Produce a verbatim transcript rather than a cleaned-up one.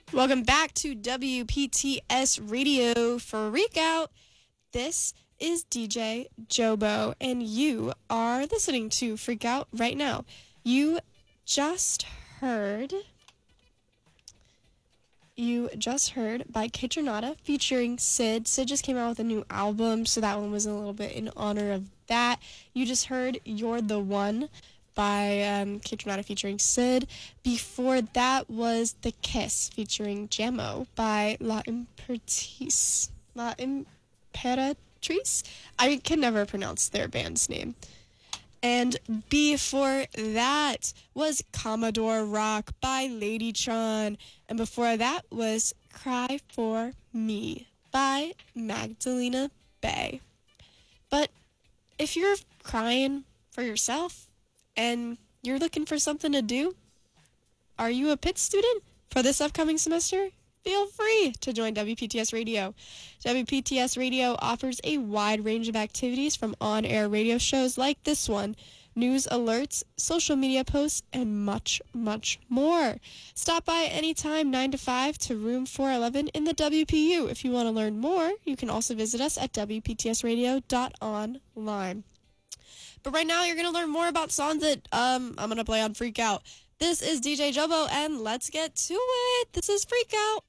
Welcome back to W P T S Radio Freak Out. This is D J Jobo, and you are listening to Freak Out right now. You just heard... You just heard by Kitronata featuring Sid. Sid just came out with a new album, so that one was a little bit in honor of that. You just heard You're the One by um, Kitronata featuring Sid. Before that was The Kiss featuring Jammo by La Imperatrice. La Imperatrice? I can never pronounce their band's name. And before that was Commodore Rock by Ladytron. And before that was Cry for Me by Magdalena Bay. But if you're crying for yourself and you're looking for something to do, are you a P I T student for this upcoming semester? Feel free to join W P T S Radio. W P T S Radio offers a wide range of activities from on-air radio shows like this one, news alerts, social media posts, and much, much more. Stop by anytime nine to five to room four eleven in the W P U. If you want to learn more, you can also visit us at W P T S radio dot online. But right now, you're going to learn more about songs that um, I'm going to play on Freak Out. This is D J Jobo, and let's get to it. This is Freak Out.